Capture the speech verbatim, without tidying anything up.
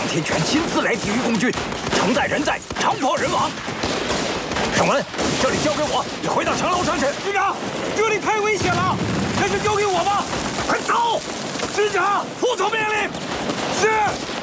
张天权亲自来抵御共军，城在人在，常破人亡。尚文，这里交给我，你回到城楼上去。 师长，这里太危险了，还是交给我吧。 快走！ 师长， 服从命令。 是。